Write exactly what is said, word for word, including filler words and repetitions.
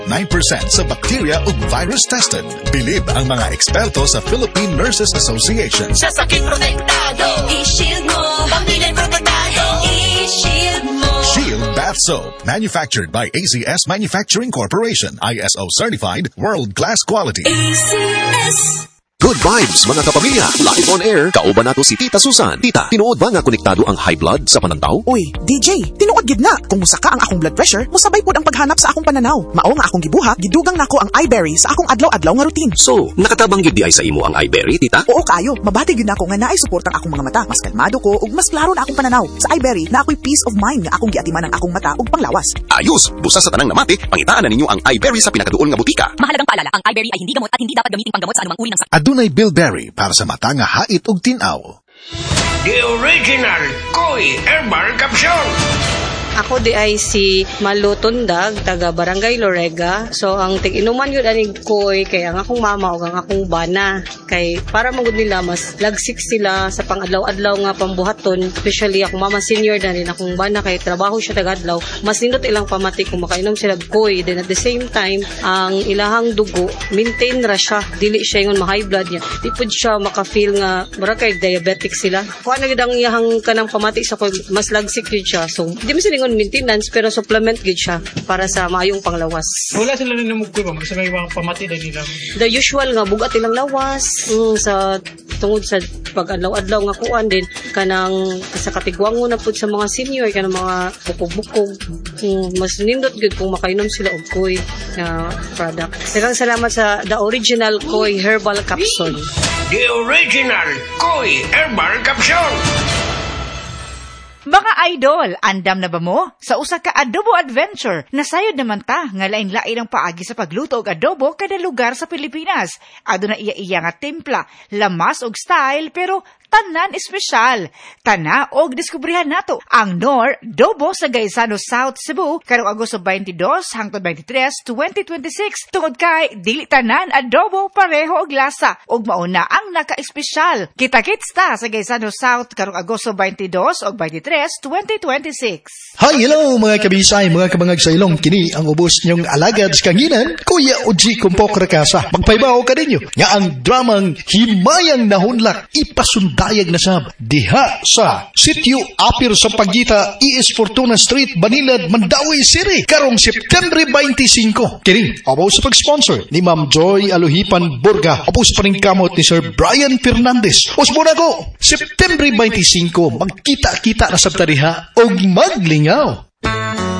nine percent sa bacteria ug virus tested. Bilib ang mga eksperto sa Philippine Nurses Association. Sa sakit protektado, i-shield mo. Pamilya protektado, i-shield mo. Shield Bath Soap. Manufactured by A C S Manufacturing Corporation. I S O certified. World-class quality. A C S. Good vibes, mga kapamilya. Live on air, kauban nato si Tita Susan. Tita, tinuod ba nga konektado ang high blood sa panantaw? Uy, D J, tinuod gid na. Kung musaka ang akong blood pressure, musabay pod ang paghanap sa akong pananaw. Mao nga akong gibuhat, gidugang nako ang iBerry sa akong adlaw-adlaw nga routine. So, nakatabang gyud di ay sa imo ang iBerry, Tita? Oo kayo, mabati gyud nako nga naay suporta ang akong mga mata. Mas kalmado ko ug mas klaro na akong pananaw. Sa iBerry, na ako'y peace of mind nga akong giatiman ang akong mata ug panglawas. Ayos, busa sa tanang namati, pangitaan na ninyo ang iBerry sa pinakaduol nga butika. Mahalagang paalala, ang iBerry ay hindi gamot at hindi dapat gamitin panggamot sa anumang uri ng sakit. Adunay Bilberry para sa mata nga hait ug tinaw. The original Koi Herbal Capsule. Ako di ay si Malu Tundag, taga Barangay Lorega. So ang tig-inuman yun aning koy kay ang akong mama o ang akong bana. Kay para magud nila mas lagsik sila sa pang-adlaw-adlaw nga pambuhaton. Especially akong mama senior na rin akong bana kay trabaho siya taga-adlaw. Mas nindot ilang pamati kung makainom sila koy. Then at the same time, ang ilahang dugo, maintain ra siya. Dili siya yung ma-high blood niya. Di po siya maka-feel nga mura kay diabetic sila. Kung ano ang iyahang kanang pamati sa koy, mas lagsik yun siya. So di mo sila maintenance pero supplement gid siya para sa maayong panglawas. Wala sila rin namugkoy ba? Sa may mga pamati na nila. The usual nga bugat ilang lawas mm, sa tungod sa pag-adlaw-adlaw nga kuan din kanang sa katigwango na pud sa mga senior kanang mga bukog-bukog. Mm, mas nindot gid kung makainom sila og koy na product. Daghang salamat sa the original Koi Herbal Capsule. The original Koi Herbal Capsule. Mga idol, andam na ba mo? Sa usa ka adobo adventure, nasayod naman ta nga lain-lain ang paagi sa pagluto og adobo kada lugar sa Pilipinas. Aduna iya-iya nga timpla, lamas og style pero tanan espesyal. Tana og diskubrihan nato ang Nor Dobo sa Gaisano South Cebu karong Agosto twenty-two hangtod twenty-three, twenty twenty-six tungod kay dili tanan adobo pareho og lasa ug mauna ang naka-espesyal. Kita-kits ta sa Gaisano South karong Agosto twenty-two og twenty-three, twenty twenty-six. Hi, hello mga kabisay, mga kabangag sa ilong. Kini ang ubos niyong alagad sa kanginan, Kuya Oji Kumpok Rakasa. Magpaibaw ka ninyo nga ang dramang Himayang Nahunlak ipasundayag na sab diha sa Sitio Apir sa Pagita, E S Fortuna Street, Banilad, Mandawi City karong September twenty-five. Kini abaw sa pag-sponsor ni Ma'am Joy Aluhipan Burga, abaw sa paningkamot ni Sir Brian Fernandez. Usmuna ko, September twenty-five, magkita-kita na sa tariha og maglingaw.